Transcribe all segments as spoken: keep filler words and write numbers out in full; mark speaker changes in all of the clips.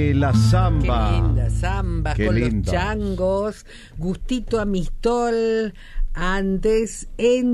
Speaker 1: La samba.
Speaker 2: Qué linda samba,
Speaker 1: Qué
Speaker 2: con
Speaker 1: lindo.
Speaker 2: Los Changos, Gustito Amistol. Antes,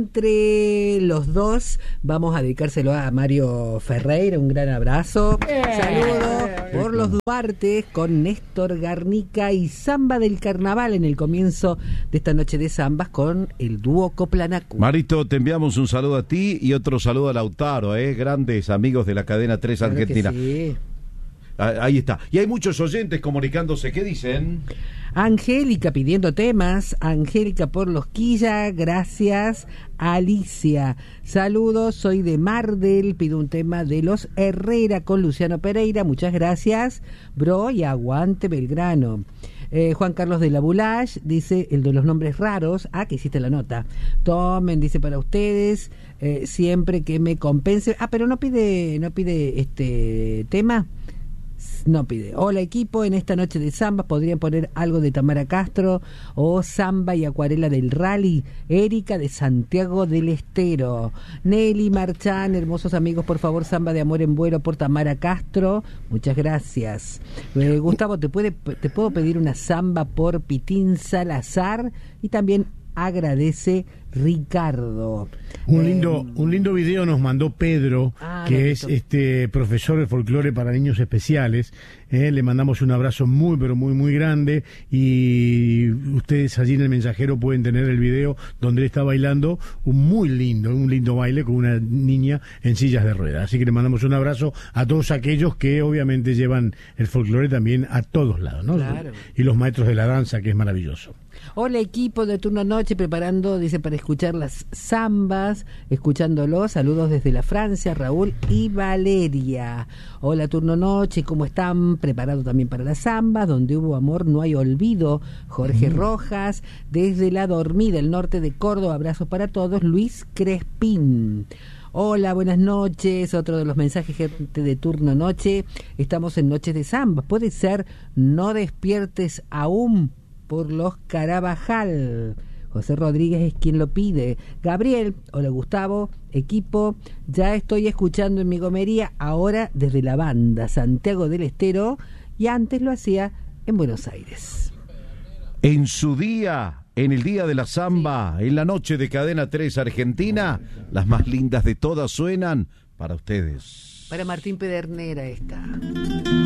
Speaker 2: entre los dos, vamos a dedicárselo a Mario Ferreira, un gran abrazo.
Speaker 3: Eh,
Speaker 2: Saludos
Speaker 3: eh,
Speaker 2: por los Duartes con Néstor Garnica y Samba del Carnaval en el comienzo de esta noche de zambas con el dúo Coplanacu.
Speaker 1: Marito, te enviamos un saludo a ti y otro saludo a Lautaro, ¿eh? Grandes amigos de la cadena tres
Speaker 2: Claro que
Speaker 1: Argentina.
Speaker 2: sí.
Speaker 1: Ah, ahí está. Y hay muchos oyentes comunicándose. ¿Qué dicen?
Speaker 2: Angélica pidiendo temas, Angélica por los Quilla, gracias. Alicia, saludos, soy de Mardel, pido un tema de los Herrera con Luciano Pereira, muchas gracias, bro, y aguante Belgrano. Eh, Juan Carlos de la Boulage dice el de los nombres raros. Ah, que hiciste la nota. Tomen, dice para ustedes, eh, siempre que me compense. Ah, pero no pide, no pide este tema. No pide. Hola equipo, en esta noche de zambas podrían poner algo de Tamara Castro o Zamba y Acuarela del Rally. Erika de Santiago del Estero. Nelly Marchán, hermosos amigos, por favor, Zamba de Amor en Vuelo por Tamara Castro. Muchas gracias. Eh, Gustavo, ¿te, puede, ¿te puedo pedir una zamba por Pitín Salazar? Y también agradece Ricardo.
Speaker 3: Un
Speaker 2: Eh,
Speaker 3: lindo, un lindo video nos mandó Pedro,
Speaker 2: Ah,
Speaker 3: que
Speaker 2: lo
Speaker 3: es
Speaker 2: visto.
Speaker 3: este profesor de folclore para niños especiales. Eh, le mandamos un abrazo muy, pero muy, muy grande. Y ustedes allí en el mensajero pueden tener el video donde él está bailando un muy lindo, un lindo baile con una niña en sillas de ruedas. Así que le mandamos un abrazo a todos aquellos que obviamente llevan el folclore también a todos lados, ¿no?
Speaker 2: Claro.
Speaker 3: Y los maestros de la danza, que es maravilloso.
Speaker 2: Hola equipo de Turno Noche, preparando, dice, para escuchar las zambas, escuchándolo, saludos desde la Francia, Raúl y Valeria. Hola Turno Noche, ¿cómo están? Preparado también para las zambas, donde hubo amor no hay olvido. Jorge mm. Rojas, desde La Dormida, el norte de Córdoba, abrazos para todos. Luis Crespín. Hola, buenas noches. Otro de los mensajes, gente de Turno Noche. Estamos en Noches de Zambas. Puede ser No despiertes aún por los Carabajal. José Rodríguez es quien lo pide. Gabriel, hola Gustavo, equipo, ya estoy escuchando en mi gomería, ahora desde la banda Santiago del Estero, y antes lo hacía en Buenos Aires.
Speaker 1: En su día, en el día de la zamba, en la noche de Cadena tres Argentina, las más lindas de todas suenan para ustedes.
Speaker 2: Para Martín Pedernera esta.